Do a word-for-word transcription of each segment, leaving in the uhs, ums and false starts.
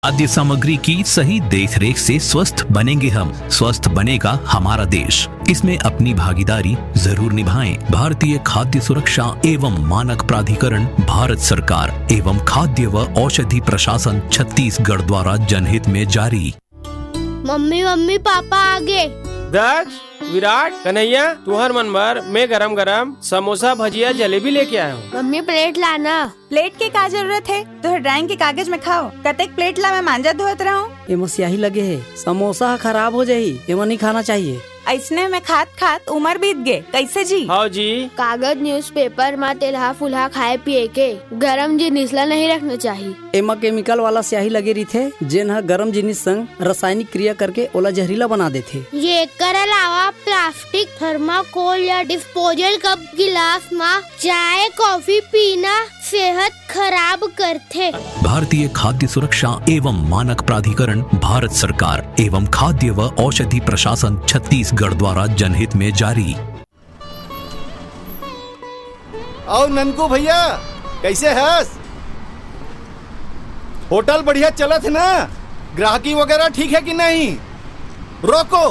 खाद्य सामग्री की सही देखरेख से स्वस्थ बनेंगे हम, स्वस्थ बनेगा हमारा देश। इसमें अपनी भागीदारी जरूर निभाएं। भारतीय खाद्य सुरक्षा एवं मानक प्राधिकरण, भारत सरकार एवं खाद्य व औषधि प्रशासन छत्तीसगढ़ द्वारा जनहित में जारी। मम्मी मम्मी पापा आगे। दक्ष, विराट, कन्हैया, तुहर मन भर मैं गरम गरम समोसा भजिया जलेबी लेके आया हूँ। मम्मी प्लेट लाना। प्लेट के का जरूरत है, तो ड्राइंग के कागज में खाओ। कतेक प्लेट ला मैं मांजा धोत रहा हूँ। एमा स्याही लगे है, समोसा खराब हो जाही, एमा नहीं खाना चाहिए। ऐसने में खात खात उम्र बीत गए, कैसे जी? हाँ जी। कागज न्यूज़पेपर में तेलहा फुलहा खाए पिए के गरम जिनिस ला नहीं रखना चाहिए। एमा केमिकल वाला स्याही लगे रही थे, जेन ह गरम जिनिस संग रासायनिक क्रिया करके ओला जहरीला बना देथे। ये कर अलावा प्लास्टिक, थर्माकोल या डिस्पोजल कप गिलास में चाय कॉफी पीना सेहत खराब करथे। भारतीय खाद्य सुरक्षा एवं मानक प्राधिकरण, भारत सरकार एवं खाद्य व औषधि प्रशासन छत्तीसगढ़ द्वारा जनहित में जारी। आओ ननकू भैया, कैसे हस? होटल बढ़िया चलत है ना? ग्राहकी वगैरह ठीक है कि नहीं? रोको,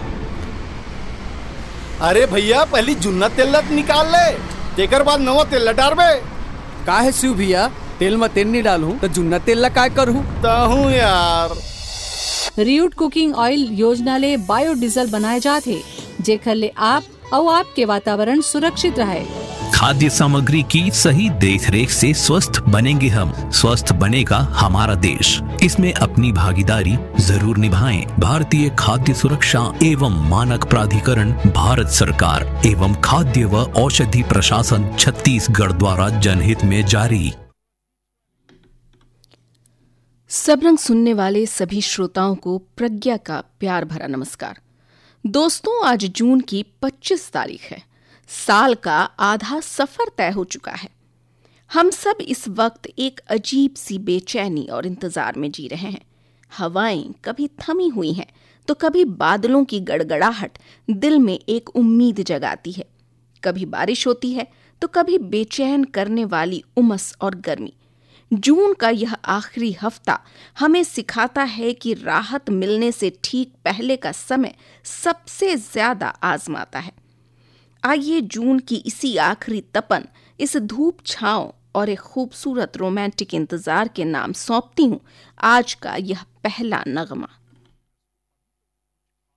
अरे भैया पहली जुन्ना तेल निकाल ले, तेकर बाद नवा तेल डालबे। का है शिव भैया, तेल में तेल नहीं डालूं तो जुन्ना तेल ला काय करूं? ताहू यार। रियूट कुकिंग ऑयल योजना ले बायोडीजल बनाए जाते, जेकर ले आप और आपके वातावरण सुरक्षित रहे। खाद्य सामग्री की सही देखरेख से स्वस्थ बनेंगे हम, स्वस्थ बनेगा हमारा देश। इसमें अपनी भागीदारी जरूर निभाएं। भारतीय खाद्य सुरक्षा एवं मानक प्राधिकरण, भारत सरकार एवं खाद्य व औषधि प्रशासन छत्तीसगढ़ द्वारा जनहित में जारी। सब रंग सुनने वाले सभी श्रोताओं को प्रज्ञा का प्यार भरा नमस्कार। दोस्तों, आज जून की पच्चीस तारीख है। साल का आधा सफर तय हो चुका है। हम सब इस वक्त एक अजीब सी बेचैनी और इंतजार में जी रहे हैं। हवाएं कभी थमी हुई हैं तो कभी बादलों की गड़गड़ाहट दिल में एक उम्मीद जगाती है। कभी बारिश होती है तो कभी बेचैन करने वाली उमस और गर्मी। जून का यह आखिरी हफ्ता हमें सिखाता है कि राहत मिलने से ठीक पहले का समय सबसे ज्यादा आजमाता है। आइए जून की इसी आखिरी तपन, इस धूप छांव और एक खूबसूरत रोमांटिक इंतजार के नाम सौंपती हूँ आज का यह पहला नगमा।